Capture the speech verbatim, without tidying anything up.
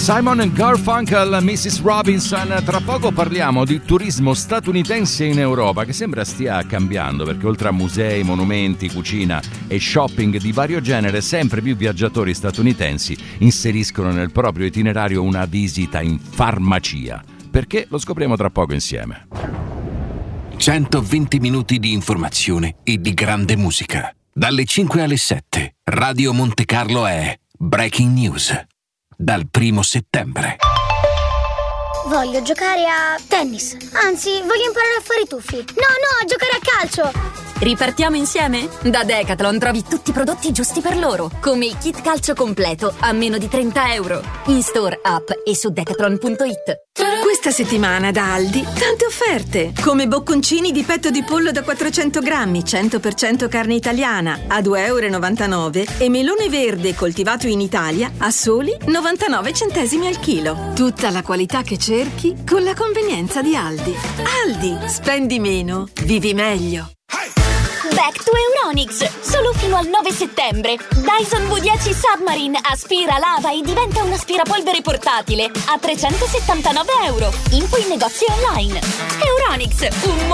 Simon and Garfunkel, missus Robinson. Tra poco parliamo di turismo statunitense in Europa, che sembra stia cambiando, perché oltre a musei, monumenti, cucina e shopping di vario genere, sempre più viaggiatori statunitensi inseriscono nel proprio itinerario una visita in farmacia. Perché? Lo scopriremo tra poco insieme. centoventi minuti di informazione e di grande musica. Dalle cinque alle sette, Radio Monte Carlo è Breaking News. Dal primo settembre. Voglio giocare a tennis. Anzi, voglio imparare a fare i tuffi. No, no, a giocare a calcio. Ripartiamo insieme? Da Decathlon trovi tutti i prodotti giusti per loro, come il kit calcio completo a meno di trenta euro. In store, app e su decathlon punto it. Questa settimana da Aldi tante offerte, come bocconcini di petto di pollo da quattrocento grammi, cento per cento carne italiana a due e novantanove euro e melone verde coltivato in Italia a soli novantanove centesimi al chilo. Tutta la qualità che cerchi con la convenienza di Aldi. Aldi, spendi meno, vivi meglio. Back to Euronics! Solo fino al nove settembre. Dyson V dieci Submarine aspira, lava e diventa un aspirapolvere portatile a trecentosettantanove euro. Info in negozi online. Euronics, un